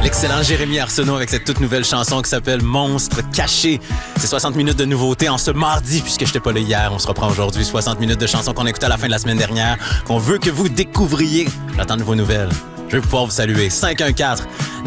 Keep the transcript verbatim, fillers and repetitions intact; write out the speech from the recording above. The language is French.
L'excellent Jérémy Arsenault avec cette toute nouvelle chanson qui s'appelle Monstre caché. C'est soixante minutes de nouveautés en ce mardi, puisque je n'étais pas là hier. On se reprend aujourd'hui. soixante minutes de chansons qu'on a écoutées à la fin de la semaine dernière, qu'on veut que vous découvriez. J'attends de vos nouvelles. Je vais pouvoir vous saluer. cinq un quatre